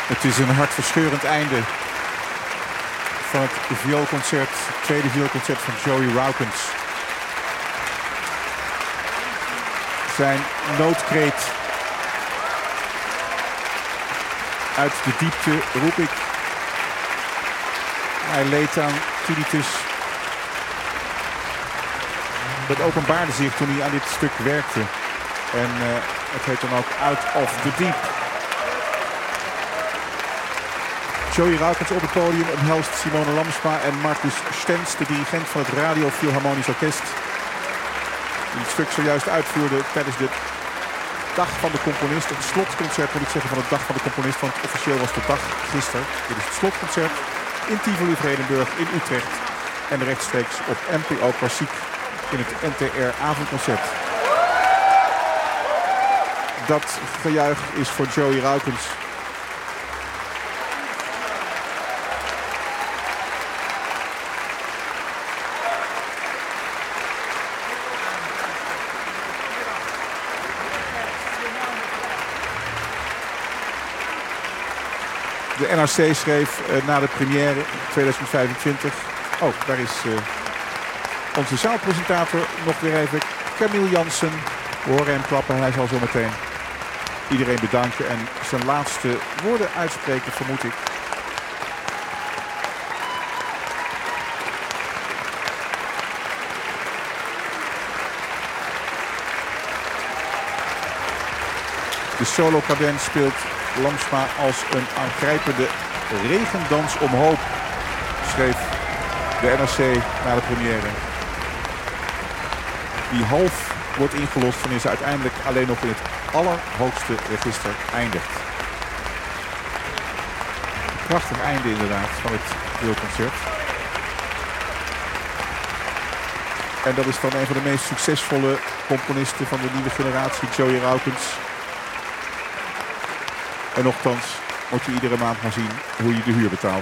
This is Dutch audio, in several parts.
Het is een hartverscheurend einde van het vioolconcert, het tweede vioolconcert van Joey Raukens. Zijn noodkreet uit de diepte roep ik. Hij leed aan tinnitus. Dat openbaarde zich toen hij aan dit stuk werkte. En het heet dan ook Out of the Deep. Joey Raukens op het podium omhelst Simone Lamsma en Marcus Stenz, de dirigent van het Radio Philharmonisch Orkest. Die het stuk zojuist uitvoerde tijdens de Dag van de Componist. Het slotconcert moet ik zeggen van de Dag van de Componist, want officieel was de dag gisteren. Dit is het slotconcert in Tivoli Vredenburg in Utrecht. En rechtstreeks op NPO Klassiek in het NTR avondconcert. Dat gejuich is voor Joey Raukens. De NRC schreef na de première 2025. Oh, daar is onze zaalpresentator nog weer even. Camille Jansen. We horen hem klappen en hij zal zo meteen iedereen bedanken en zijn laatste woorden uitspreken, vermoed ik. De solo-cadent speelt Lamsma als een aangrijpende regendans om hoop, schreef de NRC na de première. Die half wordt ingelost wanneer ze uiteindelijk alleen nog in het allerhoogste register eindigt. Een prachtig einde inderdaad van het vioolconcert. En dat is dan een van de meest succesvolle componisten van de nieuwe generatie, Joey Raukens. En nochtans moet je iedere maand maar zien hoe je de huur betaalt.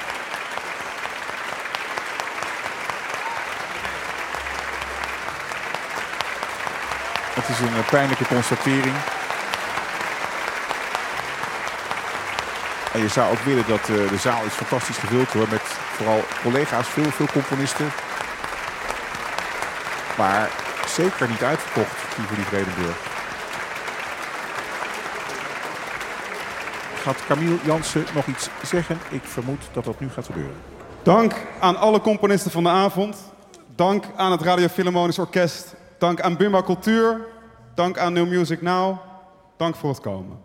Het is een pijnlijke constatering. En je zou ook willen dat de zaal is fantastisch gevuld hoor, met vooral collega's, veel componisten. Maar zeker niet uitverkocht, Tivoli Vredenburg. Gaat Camille Jansen nog iets zeggen? Ik vermoed dat dat nu gaat gebeuren. Dank aan alle componisten van de avond. Dank aan het Radio Philharmonisch Orkest. Dank aan Buma Cultuur. Dank aan New Music Now. Dank voor het komen.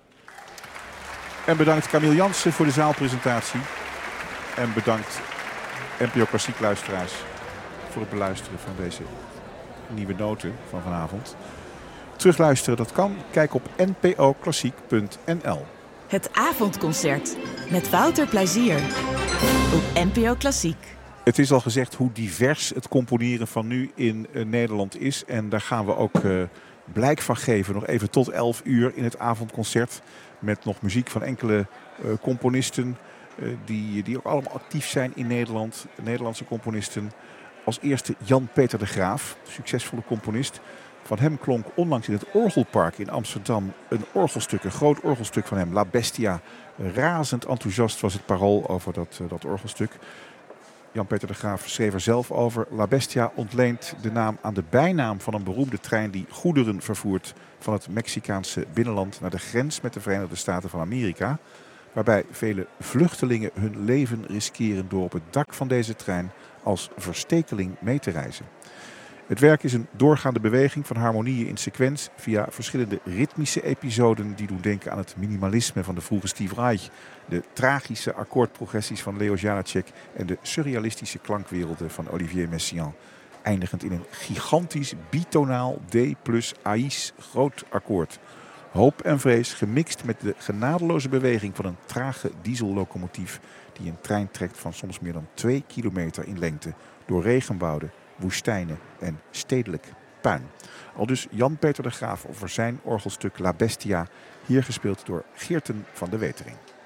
En bedankt Camille Jansen voor de zaalpresentatie. En bedankt NPO Klassiek luisteraars voor het beluisteren van deze nieuwe noten van vanavond. Terugluisteren dat kan. Kijk op npoklassiek.nl. Het avondconcert met Wouter Plezier op NPO Klassiek. Het is al gezegd hoe divers het componeren van nu in Nederland is. En daar gaan we ook blijk van geven. Nog even tot 11 uur in het avondconcert. Met nog muziek van enkele componisten die ook allemaal actief zijn in Nederland. Nederlandse componisten. Als eerste Jan-Peter de Graaf, succesvolle componist. Van hem klonk onlangs in het Orgelpark in Amsterdam een orgelstuk, een groot orgelstuk van hem, La Bestia. Razend enthousiast was het parool over dat orgelstuk. Jan-Peter de Graaf schreef er zelf over. La Bestia ontleent de naam aan de bijnaam van een beroemde trein die goederen vervoert van het Mexicaanse binnenland naar de grens met de Verenigde Staten van Amerika. Waarbij vele vluchtelingen hun leven riskeren door op het dak van deze trein als verstekeling mee te reizen. Het werk is een doorgaande beweging van harmonieën in sequentie via verschillende ritmische episoden die doen denken aan het minimalisme van de vroege Steve Reich, de tragische akkoordprogressies van Leo Janáček en de surrealistische klankwerelden van Olivier Messiaen, eindigend in een gigantisch bitonaal D plus Aïs groot akkoord. Hoop en vrees gemixt met de genadeloze beweging van een trage diesellocomotief die een trein trekt van soms meer dan 2 kilometer in lengte door regenwouden, woestijnen en stedelijk puin. Aldus Jan-Peter de Graaf over zijn orgelstuk La Bestia, hier gespeeld door Geerten van de Wetering.